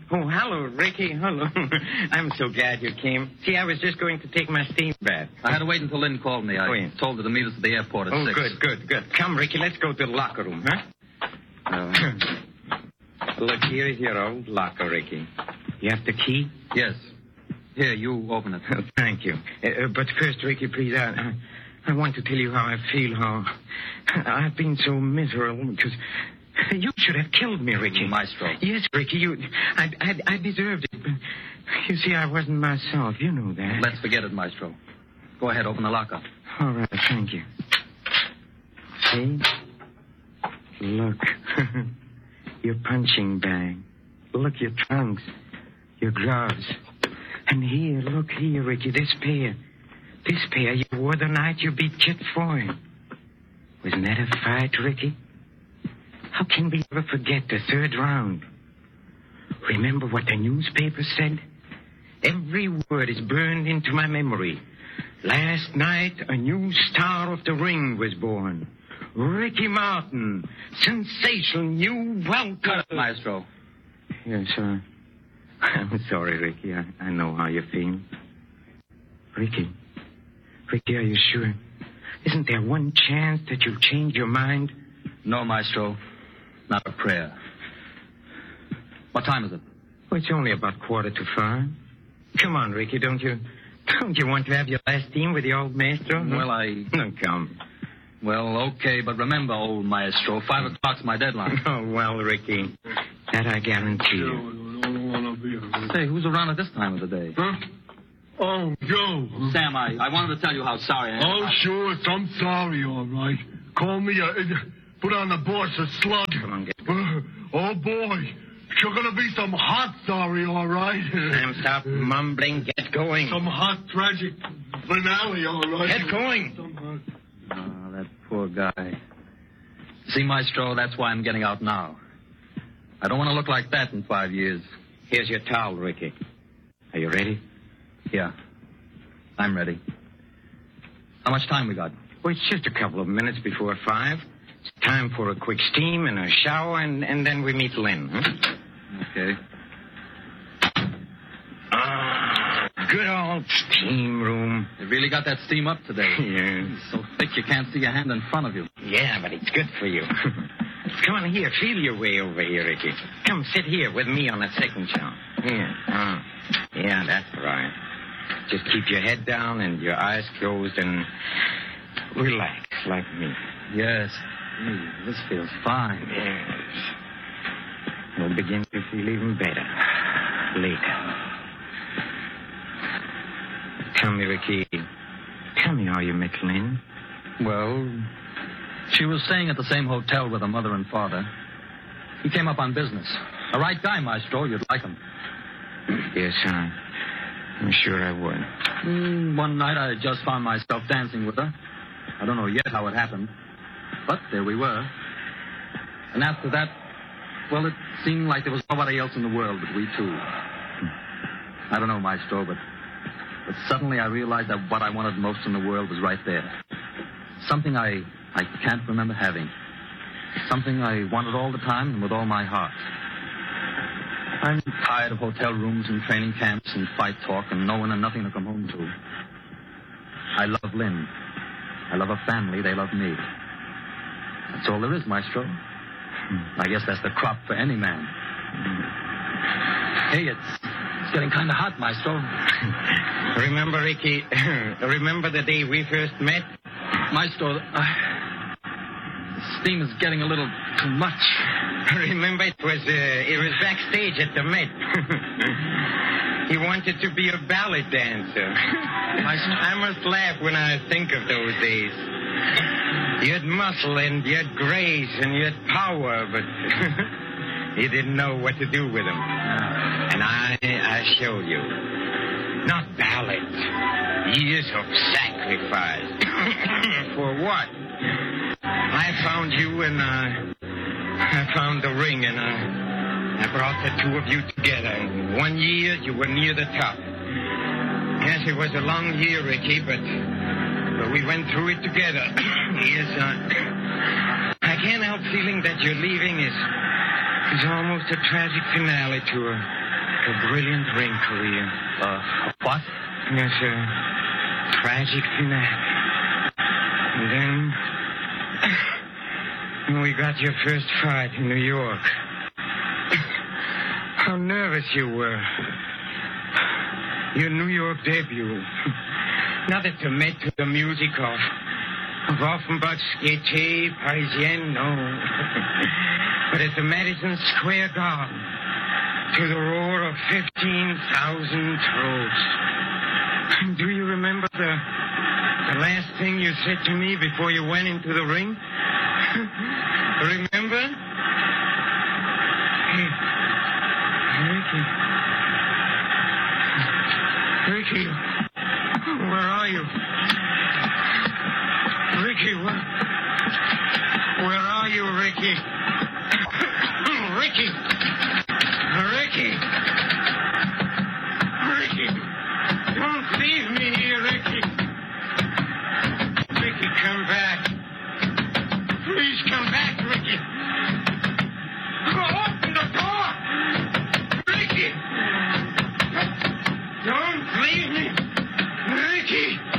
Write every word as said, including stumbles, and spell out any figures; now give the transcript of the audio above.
Oh, hello, Ricky. Hello. I'm so glad you came. See, I was just going to take my steam bath. I had to wait until Lynn called me. I oh, yeah. told her to meet us at the airport at oh, six. Oh, good, good, good. Come, Ricky, let's go to the locker room, huh? Uh, look, here is your old locker, Ricky. You have the key? Yes. Here, you open it. Oh, thank you. Uh, but first, Ricky, please, I, I want to tell you how I feel, how I've been so miserable because you should have killed me, Ricky. Maestro. Yes, Ricky, you, I, I, I deserved it. But you see, I wasn't myself. You know that. Let's forget it, Maestro. Go ahead, open the locker. All right, thank you. See? Look. Your punching bag. Look, your trunks. Your gloves. And here, look here, Ricky, this pair. This pair you wore the night you beat Kit Foy. Wasn't that a fight, Ricky? How can we ever forget the third round? Remember what the newspaper said? Every word is burned into my memory. Last night, a new star of the ring was born. Ricky Martin. Sensational new welcome. Cut it, Maestro. Yes, sir. I'm sorry, Ricky. I, I know how you feel. Ricky. Ricky, are you sure? Isn't there one chance that you'll change your mind? No, Maestro. Not a prayer. What time is it? Oh, it's only about quarter to five. Come on, Ricky, don't you... Don't you want to have your last team with the old Maestro? Well, I... No, come. Well, okay, but remember, old Maestro, five o'clock's my deadline. Oh, well, Ricky, that I guarantee you. Hey, who's around at this time of the day? Huh? Oh, Joe. Sam, I, I wanted to tell you how sorry I am. Oh, I... sure, I'm sorry, all right. Call me a... Put on the boss a slug. Come on, get... Uh, oh, boy. You're going to be some hot sorry, all right. Sam, stop mumbling. Get going. Some hot, tragic finale, all right. Get going. Oh, that poor guy. See, Maestro, that's why I'm getting out now. I don't want to look like that in five years. Here's your towel, Ricky. Are you ready? Yeah. I'm ready. How much time we got? Well, it's just a couple of minutes before five. It's time for a quick steam and a shower, and, and then we meet Lynn, huh? Okay. Ah, good old steam room. They really got that steam up today. Yeah. It's so thick you can't see your hand in front of you. Yeah, but it's good for you. Come on here. Feel your way over here, Ricky. Come sit here with me on the second shower. Here. Oh. Yeah, that's right. Just keep your head down and your eyes closed and relax like me. Yes. Hey, this feels fine. Yes. You'll begin to feel even better later. Tell me, Ricky. Tell me how you met Lynn. Well, she was staying at the same hotel with her mother and father. He came up on business. A right guy, Maestro. You'd like him. Yes, I, I'm sure I would. Mm, one night I just found myself dancing with her. I don't know yet how it happened. But there we were. And after that, well, it seemed like there was nobody else in the world but we two. I don't know, Maestro, but, but suddenly I realized that what I wanted most in the world was right there. Something I, I can't remember having. Something I wanted all the time and with all my heart. I'm tired of hotel rooms and training camps and fight talk and no one and nothing to come home to. I love Lynn. I love her family. They love me. That's all there is, Maestro. I guess that's the crop for any man. Hey, it's, it's getting kind of hot, Maestro. Remember, Ricky, remember the day we first met? Maestro, uh, the steam is getting a little too much. Remember, it was, uh, it was backstage at the Met. He wanted to be a ballet dancer. I, I must laugh when I think of those days. You had muscle and you had grace and you had power, but you didn't know what to do with them. And I, I showed you. Not ballet. Years of sacrifice. For what? I found you and uh, I found the ring and uh, I brought the two of you together. In one year, you were near the top. Yes, it was a long year, Ricky, but, but we went through it together. Yes, uh, I can't help feeling that your leaving is, is almost a tragic finale to a, a brilliant ring career. Uh, what? Yes, a tragic finale. And then we got your first fight in New York. How nervous you were. Your New York debut. Not at the Met to the music of, of Offenbach's Gaîté Parisienne, no. But at the Madison Square Garden, to the roar of fifteen thousand throats. Do you remember the, the last thing you said to me before you went into the ring? Remember? Hey, Ricky. Ricky, where are you? Ricky, what? Where are you, Ricky? Ricky! Ricky! Ricky! Don't leave me here, Ricky! Ricky, come back. Please come back, Ricky! Open the door! Ricky! Don't leave me! Ricky!